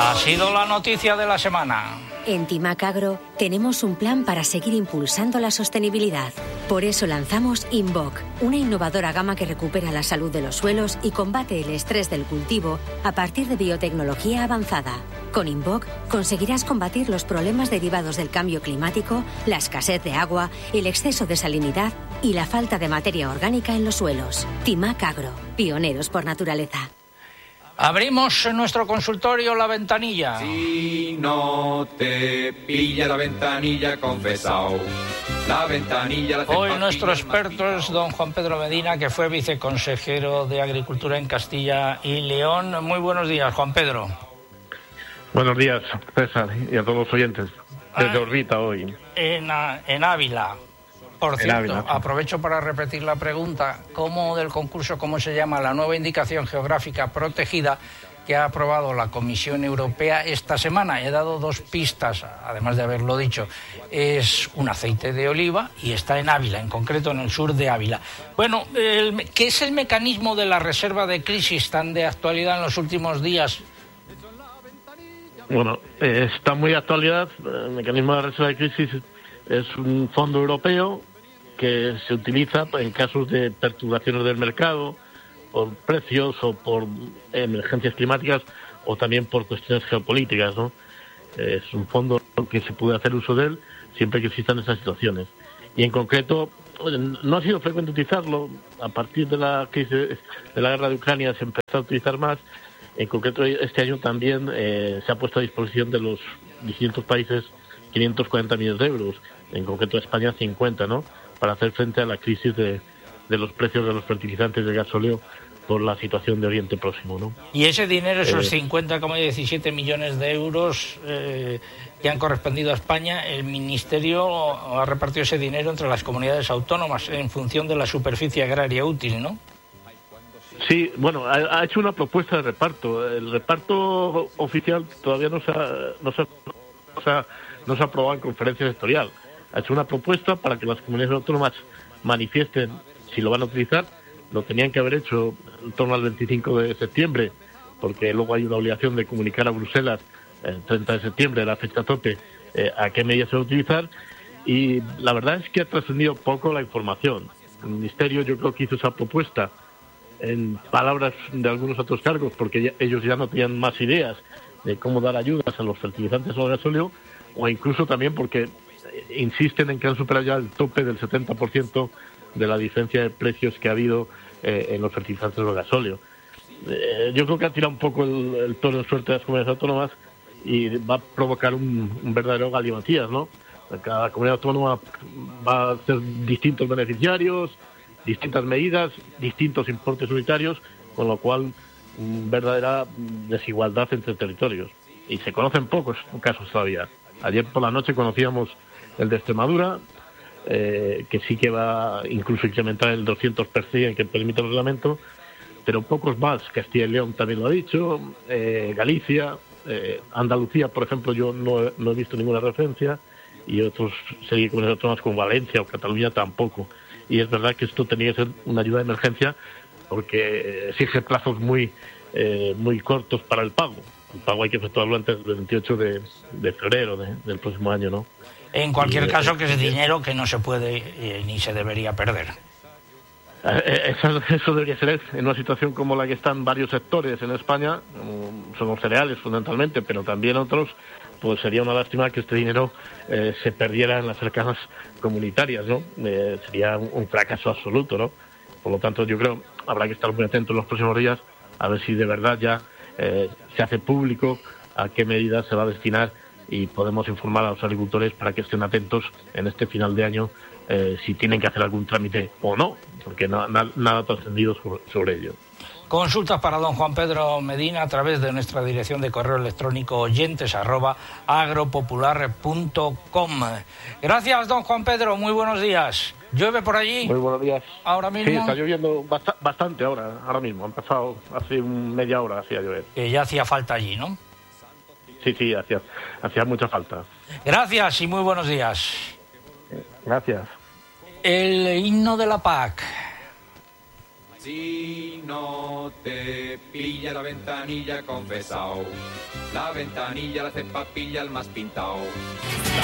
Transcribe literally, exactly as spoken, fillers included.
Ha sido la noticia de la semana. En Timac Agro tenemos un plan para seguir impulsando la sostenibilidad. Por eso lanzamos Invoc, una innovadora gama que recupera la salud de los suelos y combate el estrés del cultivo a partir de biotecnología avanzada. Con Invoc conseguirás combatir los problemas derivados del cambio climático, la escasez de agua, el exceso de salinidad y la falta de materia orgánica en los suelos. Timac Agro, pioneros por naturaleza. Abrimos nuestro consultorio La Ventanilla. Si no te pilla la ventanilla, confesao. La ventanilla... La Hoy nuestro experto es don Juan Pedro Medina, que fue viceconsejero de Agricultura en Castilla y León. Muy buenos días, Juan Pedro. Buenos días, César, y a todos los oyentes. Desde ah, Orbita hoy. En, en Ávila. Por cierto, Ávila, sí. Aprovecho para repetir la pregunta. ¿Cómo del concurso, cómo se llama la nueva indicación geográfica protegida que ha aprobado la Comisión Europea esta semana? He dado dos pistas, además de haberlo dicho. Es un aceite de oliva y está en Ávila, en concreto en el sur de Ávila. Bueno, el, ¿qué es el mecanismo de la reserva de crisis tan de actualidad en los últimos días? Bueno, eh, está muy de actualidad. El mecanismo de la reserva de crisis es un fondo europeo que se utiliza en casos de perturbaciones del mercado, por precios o por emergencias climáticas o también por cuestiones geopolíticas, ¿no? Es un fondo que se puede hacer uso de él siempre que existan esas situaciones. Y en concreto, no ha sido frecuente utilizarlo. A partir de la crisis de la guerra de Ucrania se empezó a utilizar más. En concreto, este año también eh, se ha puesto a disposición de los distintos países quinientos cuarenta millones de euros, en concreto España cincuenta, ¿no?, para hacer frente a la crisis de, de los precios de los fertilizantes de gasóleo por la situación de Oriente Próximo, ¿no? Y ese dinero, esos eh, cincuenta coma diecisiete millones de euros eh, que han correspondido a España, el Ministerio ha repartido ese dinero entre las comunidades autónomas en función de la superficie agraria útil, ¿no? Sí, bueno, ha, ha hecho una propuesta de reparto. El reparto oficial todavía no se ha, no se ha, no se ha, no se ha aprobado en conferencia sectorial. Ha hecho una propuesta para que las comunidades autónomas manifiesten si lo van a utilizar. Lo tenían que haber hecho en torno al veinticinco de septiembre, porque luego hay una obligación de comunicar a Bruselas el treinta de septiembre, la fecha tope, eh, a qué medidas se va a utilizar. Y la verdad es que ha trascendido poco la información. El Ministerio, yo creo que hizo esa propuesta en palabras de algunos otros cargos, porque ya, ellos ya no tenían más ideas de cómo dar ayudas a los fertilizantes o al gasóleo, o incluso también porque insisten en que han superado ya el tope del setenta por ciento de la diferencia de precios que ha habido eh, en los fertilizantes o el gasóleo. Eh, yo creo que ha tirado un poco el, el toro de suerte de las comunidades autónomas y va a provocar un, un verdadero galimatías, ¿no? Cada comunidad autónoma va a ser distintos beneficiarios, distintas medidas, distintos importes unitarios, con lo cual verdadera desigualdad entre territorios. Y se conocen pocos casos todavía. Ayer por la noche conocíamos el de Extremadura, eh, que sí que va incluso a incrementar el doscientos por ciento que permite el reglamento, pero pocos más. Castilla y León también lo ha dicho, eh, Galicia, eh, Andalucía, por ejemplo, yo no, no he visto ninguna referencia, y otros series comunidades autónomas como Valencia o Cataluña tampoco. Y es verdad que esto tenía que ser una ayuda de emergencia porque exige plazos muy eh, muy cortos para el pago. El pago hay que efectuarlo antes del veintiocho de febrero de, del próximo año, ¿no? En cualquier y, caso, eh, que es dinero que no se puede eh, ni se debería perder. Eh, eso, eso debería ser en una situación como la que están varios sectores en España, um, son los cereales fundamentalmente, pero también otros. Pues sería una lástima que este dinero eh, se perdiera en las cercanas comunitarias, ¿no? Eh, sería un, un fracaso absoluto, ¿no? Por lo tanto, yo creo habrá que estar muy atentos en los próximos días a ver si de verdad ya eh, se hace público a qué medidas se va a destinar y podemos informar a los agricultores para que estén atentos en este final de año eh, si tienen que hacer algún trámite o no, porque no, na, nada ha trascendido sobre, sobre ello. Consultas para don Juan Pedro Medina a través de nuestra dirección de correo electrónico oyentes arroba agropopular punto com. Gracias, don Juan Pedro, muy buenos días. ¿Llueve por allí? Muy buenos días. ¿Ahora mismo? Sí, está lloviendo bast- bastante ahora, ahora mismo. Ha empezado hace media hora así a llover. Que ya hacía falta allí, ¿no? Sí, sí, hacía, hacía mucha falta. Gracias y muy buenos días. Gracias. El himno de la P A C. Si no te pilla la ventanilla, confesao. La ventanilla la hace papilla el más pintao. La